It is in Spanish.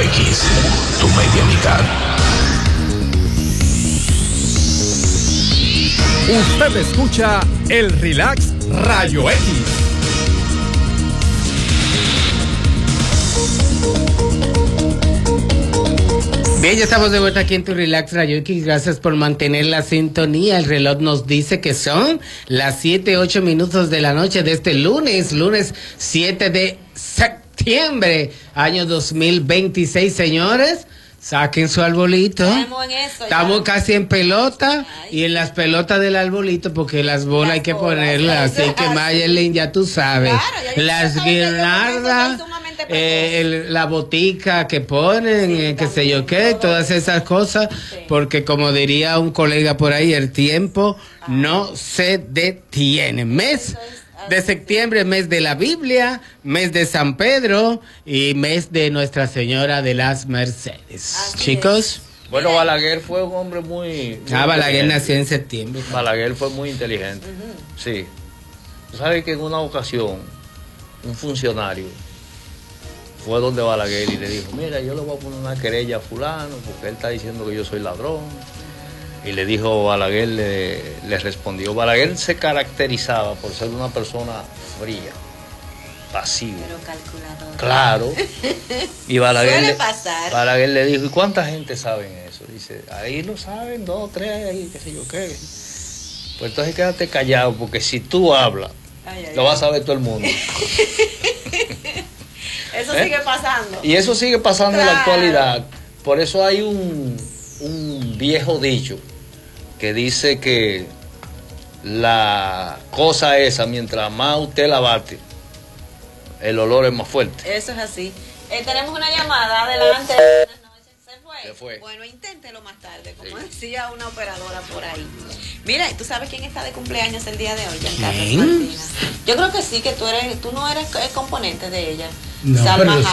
X, tu media mitad. Usted escucha el Relax Rayo X. Bien, ya estamos de vuelta aquí en tu Relax Rayo X. Gracias por mantener la sintonía. El reloj nos dice que son las 7:08 de la noche de este lunes 7 de septiembre, año 2026, señores. Saquen su arbolito. Estamos en eso. Estamos casi en pelota. Y en las pelotas del arbolito, porque las bolas hay que ponerlas. Así que Mayelin, ya tú sabes. Claro, las guirnaldas, la botica que ponen, qué sé yo qué, todas esas cosas. Sí. Porque como diría un colega por ahí, el tiempo no se detiene. Mes de septiembre, mes de la Biblia, mes de San Pedro y mes de Nuestra Señora de las Mercedes. Así Chicos. Bueno, Balaguer fue un hombre muy Balaguer inteligente. nació en septiembre. Balaguer fue muy inteligente. Sí. Tú sabes que en una ocasión un funcionario fue donde Balaguer y le dijo, mira, yo le voy a poner una querella a fulano porque él está diciendo que yo soy ladrón. Y le dijo, Balaguer le respondió. Balaguer se caracterizaba por ser una persona fría, pasiva. Pero calculador. Claro. Y Suele pasar. Balaguer le dijo, ¿y cuánta gente sabe eso? Dice, ahí lo saben, 2, 3, ahí, qué sé yo qué. Pues entonces quédate callado, porque si tú hablas, lo va a saber todo el mundo. Eso sigue pasando. Y eso sigue pasando en la Claro. actualidad. Por eso hay un viejo dicho que dice que la cosa esa, mientras más usted la bate, el olor es más fuerte. Eso es así. Tenemos una llamada, adelante. No, se fue. Bueno, inténtelo más tarde, como decía una operadora por ahí. Mira, ¿tú sabes quién está de cumpleaños el día de hoy? Giancarlo Martina. Yo creo que sí, que tú no eres componente de ella. No, Salma pero